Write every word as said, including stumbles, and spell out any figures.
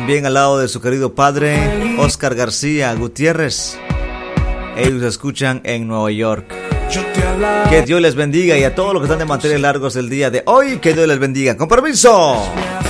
también al lado de su querido padre, Oscar García Gutiérrez. Ellos escuchan en Nueva York. Que Dios les bendiga, y a todos los que están de mantener largos el día de hoy, que Dios les bendiga. Con permiso.